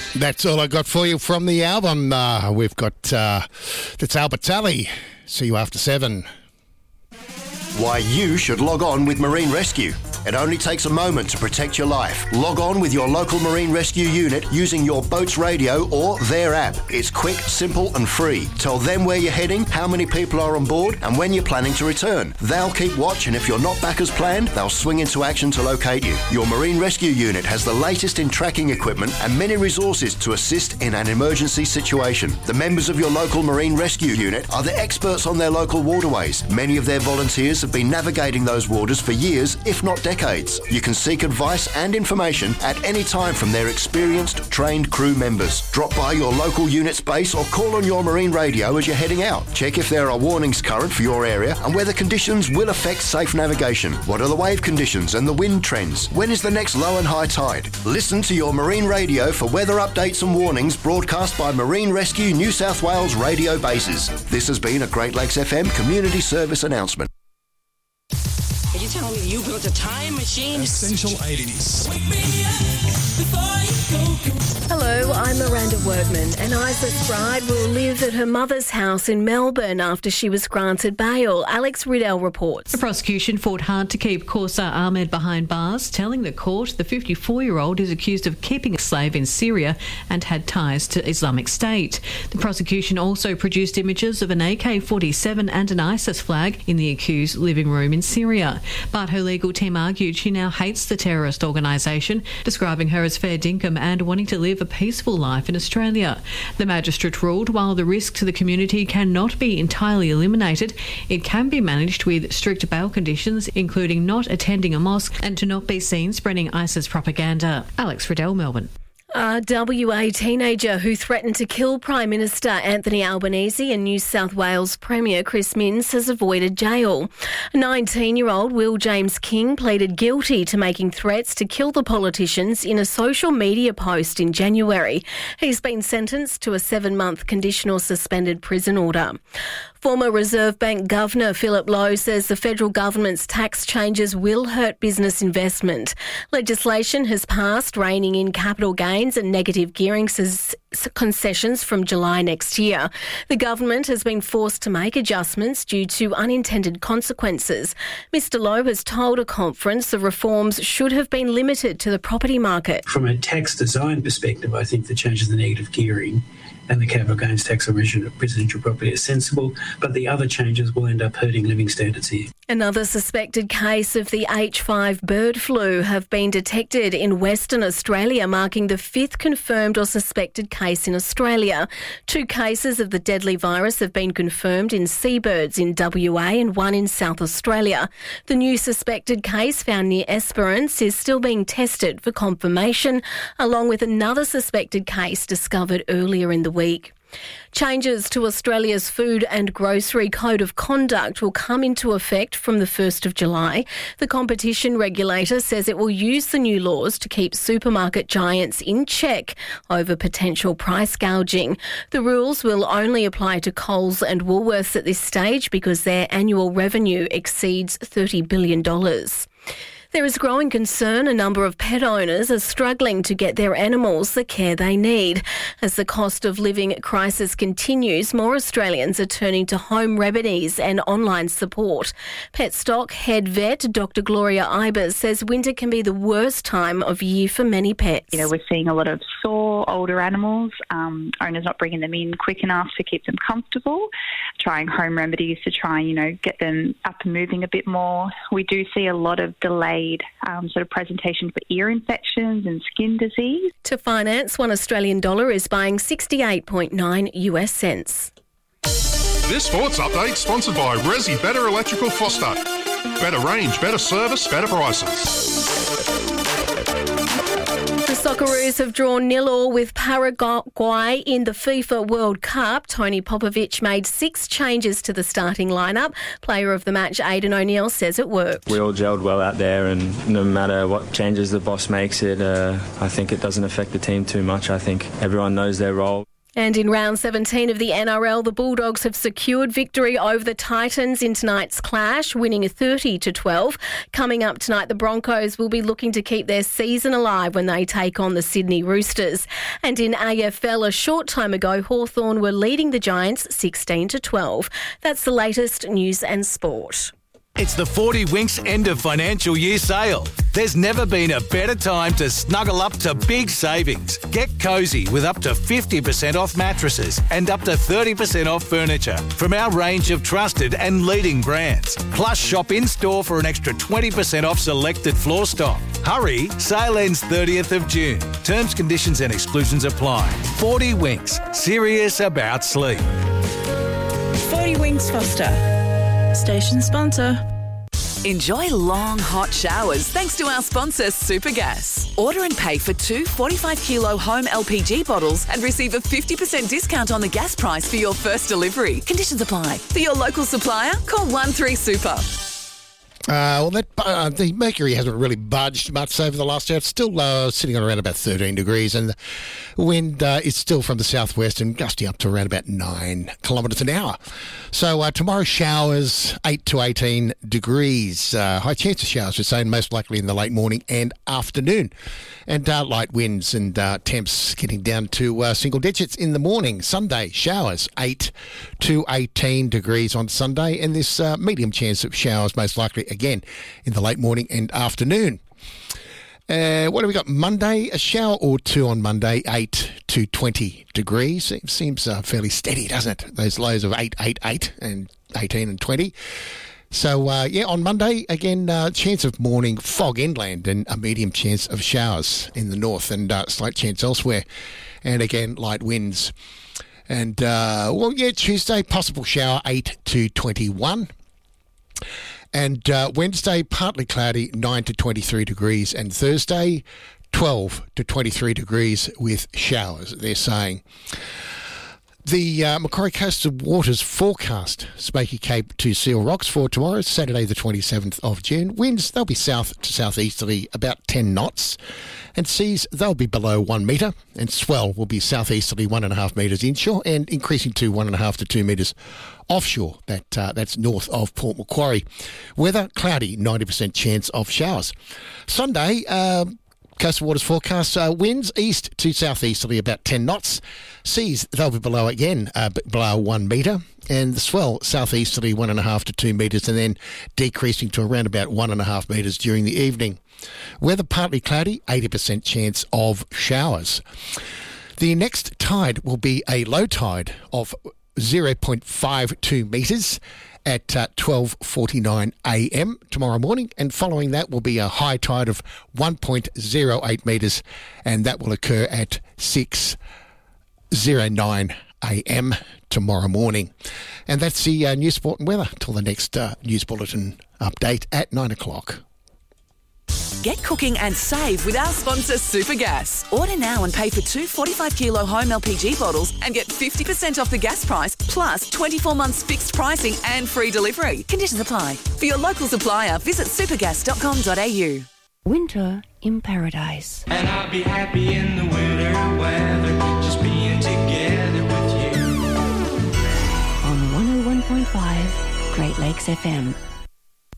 That's all I got for you from the album. We've got that's Albert Tally. See you after 7. Why you should log on with Marine Rescue. It only takes a moment to protect your life. Log on with your local Marine Rescue unit using your boat's radio or their app. It's quick, simple and free. Tell them where you're heading, how many people are on board and when you're planning to return. They'll keep watch, and if you're not back as planned, they'll swing into action to locate you. Your Marine Rescue unit has the latest in tracking equipment and many resources to assist in an emergency situation. The members of your local Marine Rescue unit are the experts on their local waterways. Many of their volunteers have been navigating those waters for years, if not decades. You can seek advice and information at any time from their experienced, trained crew members. Drop by your local unit's base or call on your marine radio as you're heading out. Check if there are warnings current for your area and whether conditions will affect safe navigation. What are the wave conditions and the wind trends? When is the next low and high tide? Listen to your marine radio for weather updates and warnings broadcast by Marine Rescue New South Wales radio bases. This has been a Great Lakes FM community service announcement. Are you telling me you built a time machine? Essential 80s. Hello, I'm Miranda Workman, and Isis Bride will live at her mother's house in Melbourne after she was granted bail. Alex Riddell reports. The prosecution fought hard to keep Kaursar Ahmed behind bars, telling the court the 54-year-old is accused of keeping a slave in Syria and had ties to Islamic State. The prosecution also produced images of an AK-47 and an ISIS flag in the accused's living room in Syria. But her legal team argued she now hates the terrorist organisation, describing her as fair dinkum and wanting to live a peaceful life in Australia. The magistrate ruled while the risk to the community cannot be entirely eliminated, it can be managed with strict bail conditions, including not attending a mosque and to not be seen spreading ISIS propaganda. Alex Riddell, Melbourne. A WA teenager who threatened to kill Prime Minister Anthony Albanese and New South Wales Premier Chris Minns has avoided jail. 19-year-old Will James King pleaded guilty to making threats to kill the politicians in a social media post in January. He's been sentenced to a 7-month conditional suspended prison order. Former Reserve Bank Governor Philip Lowe says the federal government's tax changes will hurt business investment. Legislation has passed reining in capital gains and negative gearing concessions from July next year. The government has been forced to make adjustments due to unintended consequences. Mr Lowe has told a conference the reforms should have been limited to the property market. From a tax design perspective, I think the changes in the negative gearing and the capital gains tax on residential property are sensible, but the other changes will end up hurting living standards here. Another suspected case of the H5 bird flu have been detected in Western Australia, marking the 5th confirmed or suspected case in Australia. 2 cases of the deadly virus have been confirmed in seabirds in WA and 1 in South Australia. The new suspected case found near Esperance is still being tested for confirmation, along with another suspected case discovered earlier in the week. Changes to Australia's Food and Grocery Code of Conduct will come into effect from the 1st of July. The competition regulator says it will use the new laws to keep supermarket giants in check over potential price gouging. The rules will only apply to Coles and Woolworths at this stage because their annual revenue exceeds $30 billion. There is growing concern a number of pet owners are struggling to get their animals the care they need. As the cost of living crisis continues, more Australians are turning to home remedies and online support. Petstock head vet Dr Gloria Ibers says winter can be the worst time of year for many pets. We're seeing a lot of sore, older animals, owners not bringing them in quick enough to keep them comfortable, trying home remedies to try and, get them up and moving a bit more. We do see a lot of delayed sort of presentation for ear infections and skin disease. To finance, $1 Australian is buying 68.9 US cents. This sports update sponsored by Resi Better Electrical Foster. Better range, better service, better prices. The Socceroos have drawn 0-0 with Paraguay in the FIFA World Cup. Tony Popovic made 6 changes to the starting lineup. Player of the match Aidan O'Neill says it worked. We all gelled well out there, and no matter what changes the boss makes, I think it doesn't affect the team too much. I think everyone knows their role. And in round 17 of the NRL, the Bulldogs have secured victory over the Titans in tonight's clash, winning 30-12. Coming up tonight, the Broncos will be looking to keep their season alive when they take on the Sydney Roosters. And in AFL, a short time ago, Hawthorn were leading the Giants 16-12. That's the latest news and sport. It's the 40 Winks end of financial year sale. There's never been a better time to snuggle up to big savings. Get cosy with up to 50% off mattresses and up to 30% off furniture from our range of trusted and leading brands. Plus, shop in-store for an extra 20% off selected floor stock. Hurry, sale ends 30th of June. Terms, conditions and exclusions apply. 40 Winks, serious about sleep. 40 Winks Foster. Station sponsor. Enjoy long, hot showers thanks to our sponsor, Supergas. Order and pay for 2 45-kilo home LPG bottles and receive a 50% discount on the gas price for your first delivery. Conditions apply. For your local supplier, call 13-SUPER. The mercury hasn't really budged much over the last hour. It's still sitting on around about 13 degrees, and the wind is still from the southwest and gusting up to around about 9 kilometres an hour. So tomorrow, showers, 8 to 18 degrees. High chance of showers, we're saying, most likely in the late morning and afternoon. And light winds and temps getting down to single digits in the morning. Sunday, showers, 8 to 18 degrees on Sunday, and this medium chance of showers most likely again in the late morning and afternoon. What do we got? Monday, a shower or two on Monday, 8 to 20 degrees. It seems fairly steady, doesn't it? Those lows of 8, 8, 8 and 18 and 20. So, on Monday, again, chance of morning fog inland and a medium chance of showers in the north and slight chance elsewhere. And again, light winds. And, Tuesday, possible shower, 8 to 21. And Wednesday, partly cloudy, 9 to 23 degrees. And Thursday, 12 to 23 degrees with showers, they're saying. The Macquarie Coastal Waters forecast, Smoky Cape to Seal Rocks for tomorrow, Saturday the 27th of June. Winds, they'll be south to southeasterly about 10 knots. And seas, they'll be below 1 metre. And swell will be southeasterly 1.5 metres inshore and increasing to 1.5 to 2 metres offshore. That's north of Port Macquarie. Weather, cloudy, 90% chance of showers. Sunday, Coastal Waters forecast, winds east to southeasterly about 10 knots. Seas, they'll be below again, below 1 metre. And the swell, southeasterly 1.5 to 2 metres, and then decreasing to around about 1.5 metres during the evening. Weather partly cloudy, 80% chance of showers. The next tide will be a low tide of 0.52 metres at 12:49 a.m. tomorrow morning, and following that will be a high tide of 1.08 metres, and that will occur at 6:09 a.m. tomorrow morning. And that's the news, sport and weather till the next news bulletin update at 9 o'clock. Get cooking and save with our sponsor, Supergas. Order now and pay for 2 45-kilo home LPG bottles and get 50% off the gas price, plus 24 months fixed pricing and free delivery. Conditions apply. For your local supplier, visit supergas.com.au. Winter in paradise. And I'll be happy in the winter weather, just being together with you. On 101.5 Great Lakes FM.